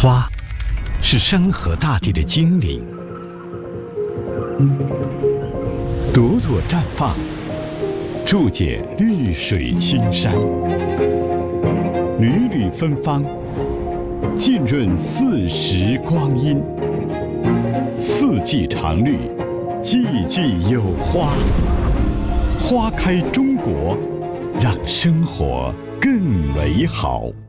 花是山河大地的精灵，朵朵绽放，注解绿水青山，缕缕芬芳，浸润四时光阴。四季常绿，季季有花。花开中国，让生活更美好。